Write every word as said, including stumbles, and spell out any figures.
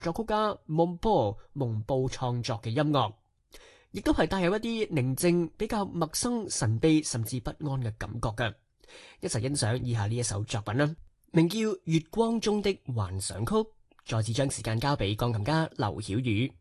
作曲家蒙波蒙布創作嘅音樂，亦都係帶有一啲寧靜、比較陌生、神秘甚至不安嘅感覺嘅。一齊欣賞以下呢一首作品啦，名叫《月光中的幻想曲》。再次將時間交俾鋼琴家劉曉宇。